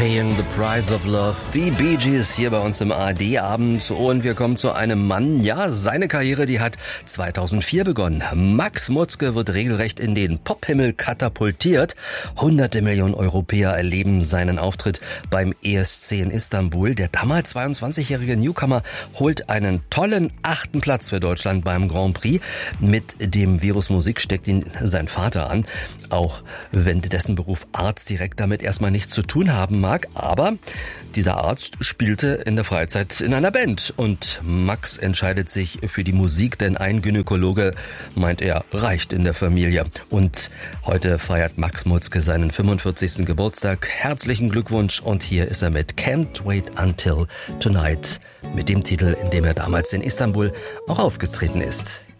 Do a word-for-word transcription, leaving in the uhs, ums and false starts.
Paying the Price of Love. Die Bee Gees hier bei uns im A R D-Abend. Und wir kommen zu einem Mann, ja, seine Karriere, die hat zweitausendvier begonnen. Max Mutzke wird regelrecht in den Pophimmel katapultiert. Hunderte Millionen Europäer erleben seinen Auftritt beim E S C in Istanbul. Der damals zweiundzwanzigjährige Newcomer holt einen tollen achten Platz für Deutschland beim Grand Prix. Mit dem Virus Musik steckt ihn sein Vater an. Auch wenn dessen Beruf Arzt direkt damit erstmal nichts zu tun haben mag, aber dieser Arzt spielte in der Freizeit in einer Band und Max entscheidet sich für die Musik, denn ein Gynäkologe meint, er reicht in der Familie. Und heute feiert Max Mutzke seinen fünfundvierzigsten Geburtstag. Herzlichen Glückwunsch und hier ist er mit Can't Wait Until Tonight, mit dem Titel, in dem er damals in Istanbul auch aufgetreten ist.